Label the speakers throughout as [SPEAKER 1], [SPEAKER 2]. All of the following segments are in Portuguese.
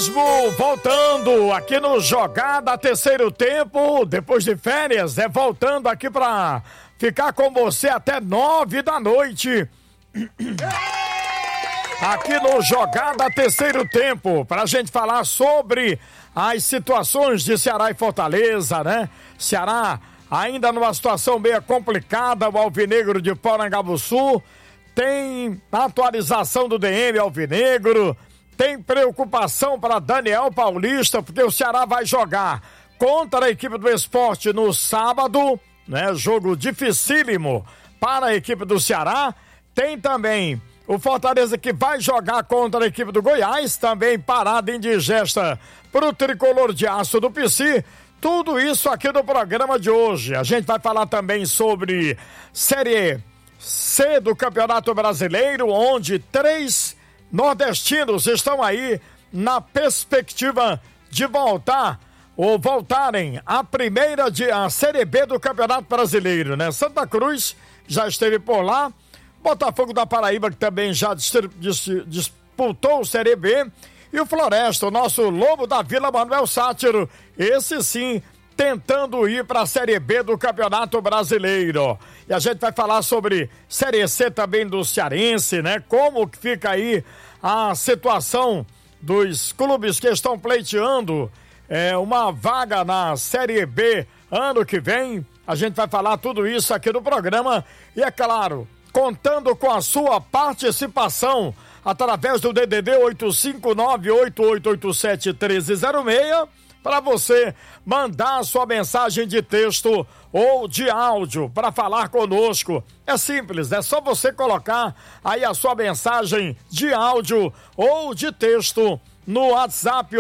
[SPEAKER 1] mesmo, voltando aqui no Jogada Terceiro Tempo, depois de férias, voltando aqui pra ficar com você até 9 da noite. Aqui no Jogada Terceiro Tempo, pra gente falar sobre as situações de Ceará e Fortaleza, né? Ceará ainda numa situação meio complicada, o Alvinegro de Porangabuçu, tem atualização do DM Alvinegro, tem preocupação para Daniel Paulista, porque o Ceará vai jogar contra a equipe do Sport no sábado, né? Jogo dificílimo para a equipe do Ceará. Tem também o Fortaleza que vai jogar contra a equipe do Goiás, também parada indigesta para o tricolor de aço do PC. Tudo isso aqui no programa de hoje. A gente vai falar também sobre Série C do Campeonato Brasileiro, onde 3 nordestinos estão aí na perspectiva de voltarem à a Série B do Campeonato Brasileiro, né? Santa Cruz já esteve por lá, Botafogo da Paraíba, que também já disputou o Série B, e o Floresta, o nosso Lobo da Vila, Manuel Sátiro, esse sim, tentando ir para a Série B do Campeonato Brasileiro. E a gente vai falar sobre Série C também do Cearense, né? Como que fica aí a situação dos clubes que estão pleiteando uma vaga na Série B ano que vem. A gente vai falar tudo isso aqui no programa e, é claro, contando com a sua participação através do DDD 859-8887-1306, para você mandar a sua mensagem de texto ou de áudio para falar conosco. É simples, é só você colocar aí a sua mensagem de áudio ou de texto no WhatsApp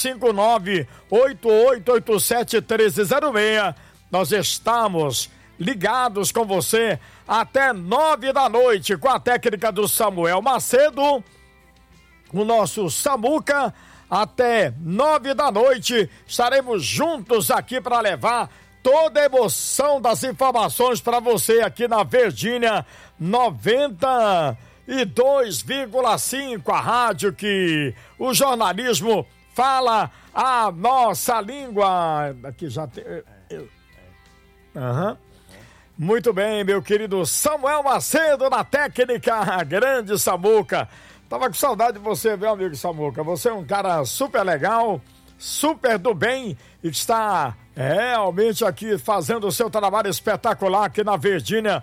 [SPEAKER 1] 859-8887-1306. Nós estamos ligados com você até 9 da noite com a técnica do Samuel Macedo, o nosso Samuca. Até 9 da noite estaremos juntos aqui para levar toda a emoção das informações para você aqui na Verdinha 92,5, a rádio que o jornalismo fala a nossa língua. Aqui já tem. Muito bem, meu querido Samuel Macedo na técnica, grande Samuca. Tava com saudade de você, meu amigo Samuca. Você é um cara super legal, super do bem e que está realmente aqui fazendo o seu trabalho espetacular aqui na Verdinha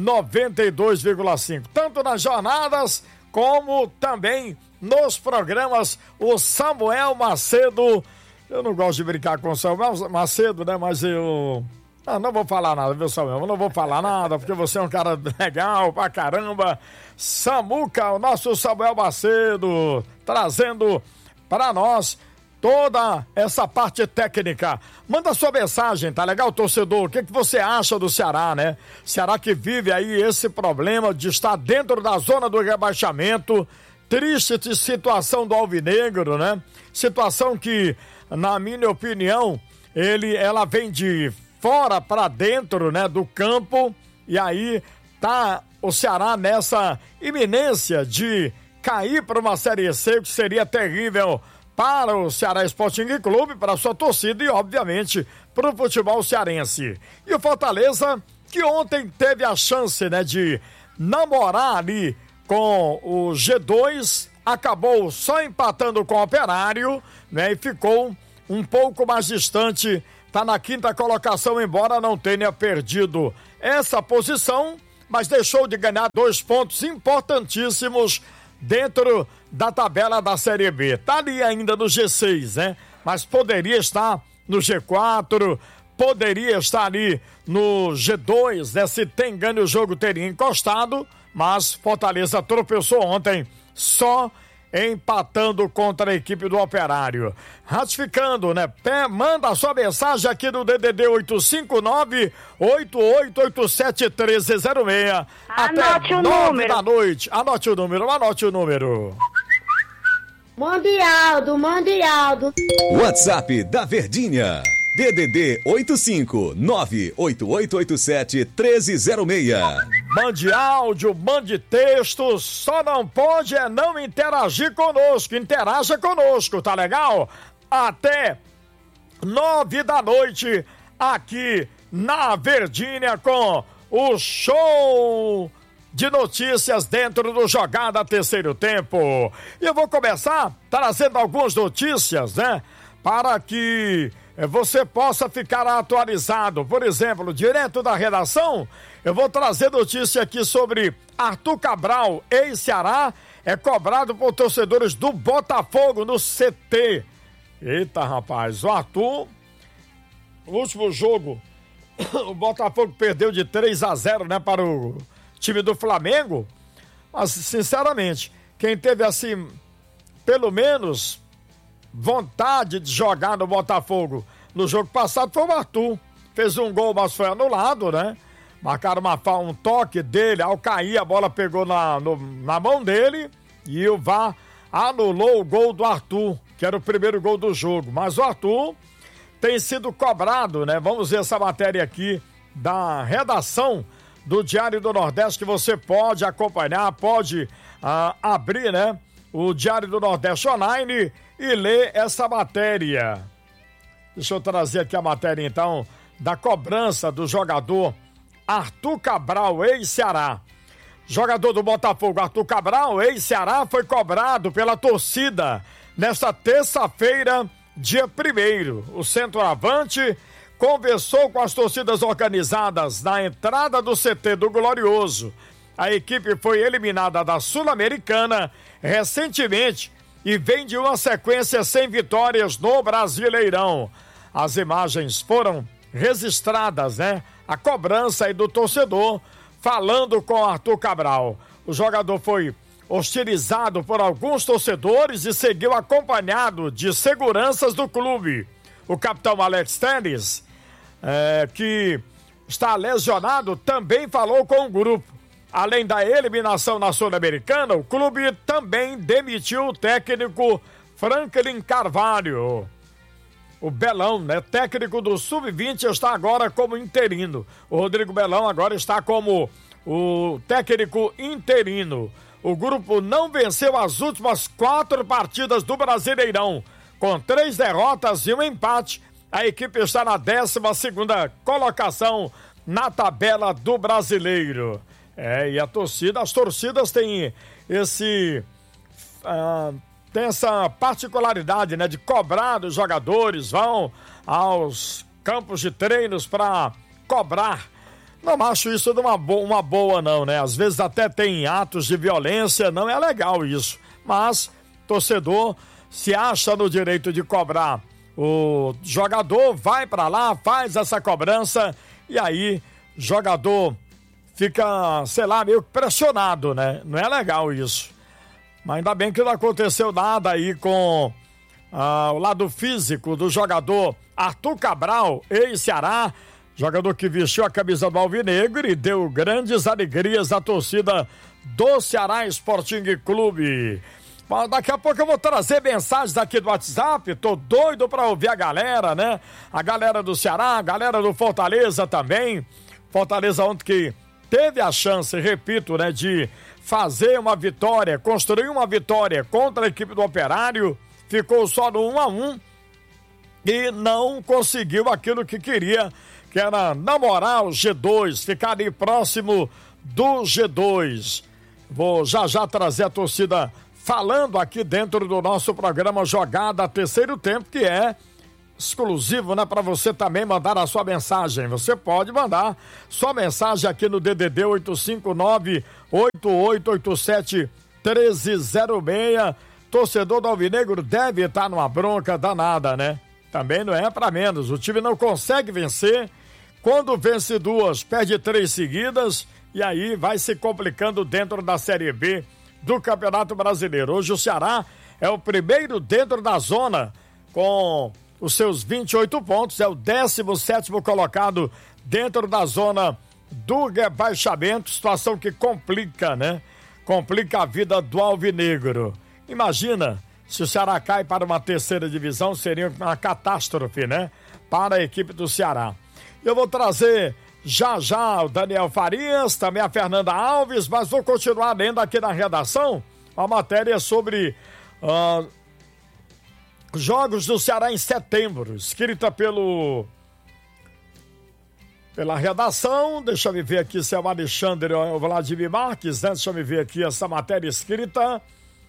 [SPEAKER 1] 92,5. Tanto nas jornadas como também nos programas. O Samuel Macedo, eu não gosto de brincar com o Samuel Macedo, né? Mas eu não vou falar nada, viu, Samuel? Eu não vou falar nada, porque você é um cara legal pra caramba. Samuca, o nosso Samuel Macedo, trazendo para nós toda essa parte técnica. Manda sua mensagem, tá legal, torcedor? O que você acha do Ceará, né? Ceará que vive aí esse problema de estar dentro da zona do rebaixamento. Triste situação do Alvinegro, né? Situação que, na minha opinião, ela vem de fora para dentro, né, do campo, e aí tá o Ceará nessa iminência de cair para uma Série C, que seria terrível para o Ceará Sporting Clube, para a sua torcida e, obviamente, para o futebol cearense. E o Fortaleza, que ontem teve a chance, né, de namorar ali com o G2, acabou só empatando com o Operário, né, e ficou um pouco mais distante. Está na quinta colocação, embora não tenha perdido essa posição, mas deixou de ganhar 2 pontos importantíssimos dentro da tabela da Série B. Está ali ainda no G6, né? Mas poderia estar no G4, poderia estar ali no G2, né? Se tem ganho o jogo teria encostado, mas Fortaleza tropeçou ontem só empatando contra a equipe do Operário. Ratificando, né? Manda a sua mensagem aqui no DDD 859-8887-1306. Até 9 da noite. Anote o número.
[SPEAKER 2] Mundialdo.
[SPEAKER 3] WhatsApp da Verdinha. DDD 859-8887-1306.
[SPEAKER 1] mande áudio, mande texto, só não pode não interagir conosco, interaja conosco, tá legal? Até 9 da noite, aqui na Verdinha, com o show de notícias dentro do Jogada Terceiro Tempo. E eu vou começar trazendo algumas notícias, né? Para que você possa ficar atualizado. Por exemplo, direto da redação, eu vou trazer notícia aqui sobre Arthur Cabral, ex-Ceará, é cobrado por torcedores do Botafogo no CT. Eita, rapaz, o Arthur, no último jogo, o Botafogo perdeu de 3-0, né, para o time do Flamengo, mas, sinceramente, quem teve, assim, pelo menos vontade de jogar no Botafogo no jogo passado foi o Arthur. Fez um gol, mas foi anulado, né? Marcaram um toque dele, ao cair a bola pegou na mão dele e o VAR anulou o gol do Arthur, que era o primeiro gol do jogo. Mas o Arthur tem sido cobrado, né? Vamos ver essa matéria aqui da redação do Diário do Nordeste, que você pode acompanhar, pode abrir, né? O Diário do Nordeste online e ler essa matéria. Deixa eu trazer aqui a matéria, então, da cobrança do jogador Arthur Cabral, ex-Ceará. Jogador do Botafogo, Arthur Cabral, ex-Ceará, foi cobrado pela torcida nesta terça-feira, dia 1º. O centroavante conversou com as torcidas organizadas na entrada do CT do Glorioso. A equipe foi eliminada da Sul-Americana recentemente e vem de uma sequência sem vitórias no Brasileirão. As imagens foram registradas, né? A cobrança aí do torcedor falando com Arthur Cabral. O jogador foi hostilizado por alguns torcedores e seguiu acompanhado de seguranças do clube. O capitão Alex Telles, que está lesionado, também falou com o grupo. Além da eliminação na Sul-Americana, o clube também demitiu o técnico Franklin Carvalho. O Belão, né? Técnico do Sub-20, está agora como interino. O Rodrigo Belão agora está como o técnico interino. O grupo não venceu as últimas 4 partidas do Brasileirão. Com 3 derrotas e um empate, a equipe está na 12ª colocação na tabela do Brasileiro. E as torcidas têm tem essa particularidade, né, de cobrar dos jogadores, vão aos campos de treinos para cobrar. Não acho isso uma boa não, né? Às vezes até tem atos de violência, não é legal isso. Mas torcedor se acha no direito de cobrar. O jogador vai para lá, faz essa cobrança e aí jogador fica, sei lá, meio pressionado, né? Não é legal isso. Mas ainda bem que não aconteceu nada aí com o lado físico do jogador Arthur Cabral, ex-Ceará, jogador que vestiu a camisa do Alvinegro e deu grandes alegrias à torcida do Ceará Sporting Clube. Mas daqui a pouco eu vou trazer mensagens aqui do WhatsApp, tô doido pra ouvir a galera, né? A galera do Ceará, a galera do Fortaleza também. Fortaleza ontem que teve a chance, repito, né, de fazer uma vitória, construir uma vitória contra a equipe do Operário, ficou só no 1-1 e não conseguiu aquilo que queria, que era namorar o G2, ficar ali próximo do G2. Vou já trazer a torcida falando aqui dentro do nosso programa Jogada Terceiro Tempo, que é exclusivo, né, para você também mandar a sua mensagem. Você pode mandar sua mensagem aqui no DDD 859-8887-1306. Torcedor do Alvinegro deve estar numa bronca danada, né? Também não é para menos. O time não consegue vencer. Quando vence 2, perde 3 seguidas e aí vai se complicando dentro da Série B do Campeonato Brasileiro. Hoje o Ceará é o primeiro dentro da zona com os seus 28 pontos, é o 17º colocado dentro da zona do rebaixamento, situação que complica, né? Complica a vida do Alvinegro. Imagina se o Ceará cai para uma 3ª divisão, seria uma catástrofe, né? Para a equipe do Ceará. Eu vou trazer Já o Daniel Farias, também a Fernanda Alves, mas vou continuar lendo aqui na redação a matéria sobre jogos do Ceará em setembro, escrita pela redação. Deixa eu ver aqui se é o Alexandre ou o Vladimir Marques, né? Deixa eu ver aqui essa matéria escrita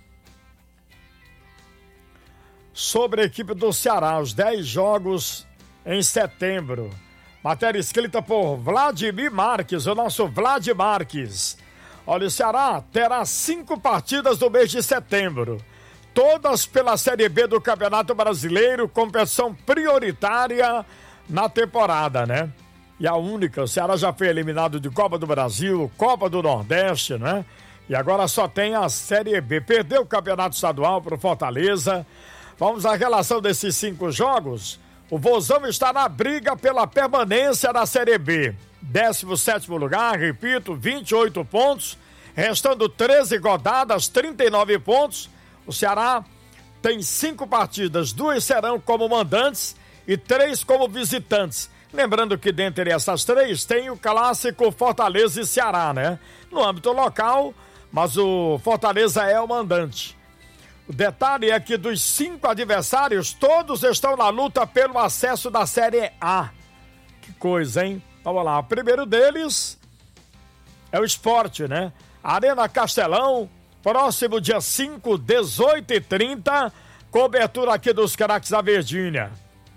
[SPEAKER 1] sobre a equipe do Ceará, os 10 jogos em setembro. Matéria escrita por Vladimir Marques, o nosso Vlad Marques. Olha, o Ceará terá 5 partidas no mês de setembro, todas pela Série B do Campeonato Brasileiro, competição prioritária na temporada, né? E a única, o Ceará já foi eliminado de Copa do Brasil, Copa do Nordeste, né? E agora só tem a Série B. Perdeu o Campeonato Estadual para o Fortaleza. Vamos à relação desses 5 jogos. O Vozão está na briga pela permanência na Série B. 17º lugar, repito, 28 pontos. Restando 13 rodadas, 39 pontos. O Ceará tem 5 partidas, 2 serão como mandantes e 3 como visitantes. Lembrando que dentre essas 3 tem o clássico Fortaleza e Ceará, né? No âmbito local, mas o Fortaleza é o mandante. O detalhe é que dos 5 adversários, todos estão na luta pelo acesso da Série A. Que coisa, hein? Vamos lá, o primeiro deles é o Sport, né? Arena Castelão, próximo dia 5, 18h30, cobertura aqui dos craques da Verdinha.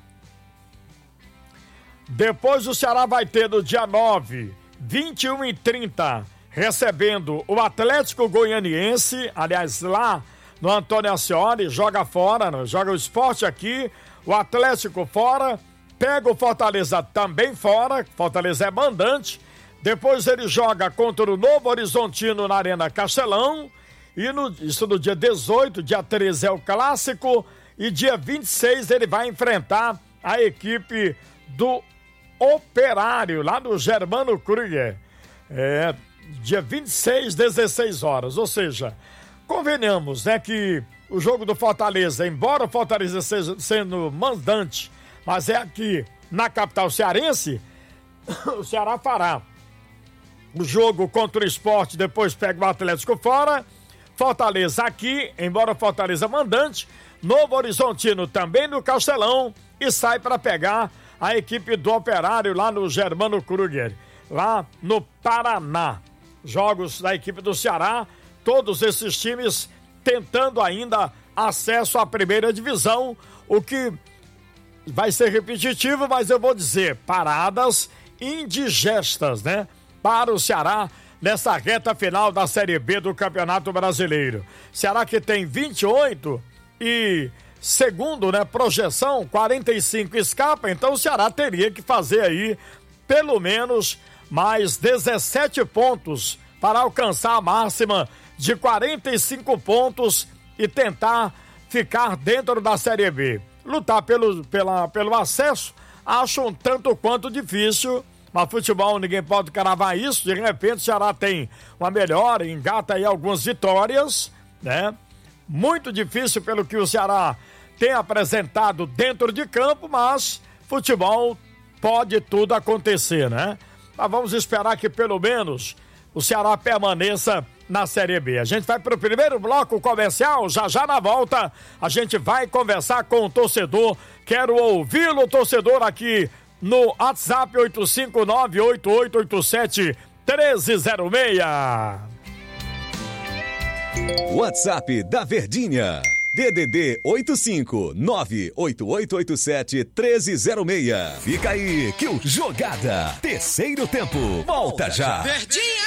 [SPEAKER 1] Depois o Ceará vai ter no dia 9, 21h30, recebendo o Atlético Goianiense, aliás, lá no Antônio Ascioli, joga fora, né? Joga o Sport aqui, o Atlético fora, pega o Fortaleza também fora, Fortaleza é mandante, depois ele joga contra o Novo Horizontino na Arena Castelão, e isso no dia 18, dia 13 é o clássico, e dia 26 ele vai enfrentar a equipe do Operário, lá no Germano Krüger, dia 26, 16 horas, ou seja, convenhamos, né, que o jogo do Fortaleza, embora o Fortaleza esteja sendo mandante, mas é aqui na capital cearense, o Ceará fará o jogo contra o Sport, depois pega o Atlético fora, Fortaleza aqui, embora o Fortaleza mandante, Novo Horizontino também no Castelão e sai para pegar a equipe do Operário lá no Germano Krüger, lá no Paraná. Jogos da equipe do Ceará, todos esses times tentando ainda acesso à primeira divisão, o que vai ser repetitivo, mas eu vou dizer, paradas indigestas, né? Para o Ceará nessa reta final da Série B do Campeonato Brasileiro. Ceará que tem 28 e, segundo, né, projeção, 45 escapa, então o Ceará teria que fazer aí pelo menos mais 17 pontos para alcançar a máxima de 45 pontos e tentar ficar dentro da Série B. Lutar pelo acesso, acho um tanto quanto difícil, mas futebol ninguém pode cravar isso. De repente o Ceará tem uma melhora, engata aí algumas vitórias, né? Muito difícil pelo que o Ceará tem apresentado dentro de campo, mas futebol pode tudo acontecer, né? Mas vamos esperar que pelo menos o Ceará permaneça na Série B. A gente vai para o primeiro bloco comercial, já na volta a gente vai conversar com o torcedor. Quero ouvi-lo, torcedor, aqui no WhatsApp 859-8887-1306.
[SPEAKER 3] WhatsApp da Verdinha. DDD 859-8887-1306. Fica aí que o Jogada Terceiro Tempo volta já.
[SPEAKER 2] Verdinha!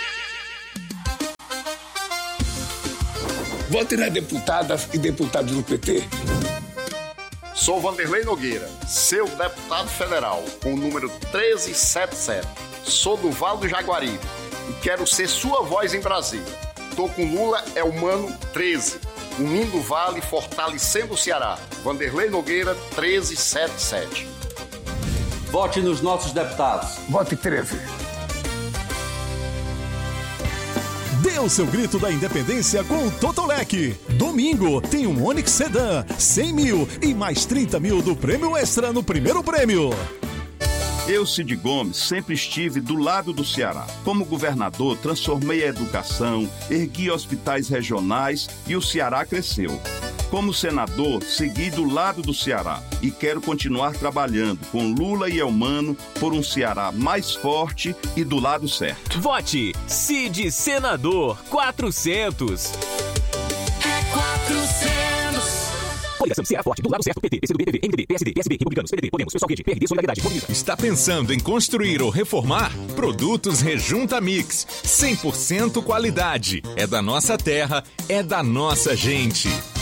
[SPEAKER 4] Vote nas deputadas e deputados do PT.
[SPEAKER 5] Sou Vanderlei Nogueira, seu deputado federal, com o número 1377. Sou do Vale do Jaguaribe e quero ser sua voz em Brasília. Tô com Lula, é o Mano 13. Unindo o Vale, fortalecendo o Ceará. Vanderlei Nogueira, 1377.
[SPEAKER 6] Vote nos nossos deputados.
[SPEAKER 4] Vote 13.
[SPEAKER 7] Dê o seu grito da independência com o Totolec. Domingo tem um Onix Sedan, 100 mil e mais 30 mil do prêmio extra no primeiro prêmio.
[SPEAKER 2] Eu, Cid Gomes, sempre estive do lado do Ceará. Como governador, transformei a educação, ergui hospitais regionais e o Ceará cresceu. Como senador, segui do lado do Ceará e quero continuar trabalhando com Lula e Elmano por um Ceará mais forte e do lado certo.
[SPEAKER 8] Vote Cid Senador 400.
[SPEAKER 9] 400.
[SPEAKER 8] Coligação Ceará Forte, do lado certo, PT, PCdoB, PV, MDB, PSD, PSB, Republicanos, PDT, Podemos, Pessoal Rede, PRD, Solidariedade, Mobilidade.
[SPEAKER 7] Está pensando em construir ou reformar? Produtos Rejunta Mix. 100% qualidade. É da nossa terra, é da nossa gente.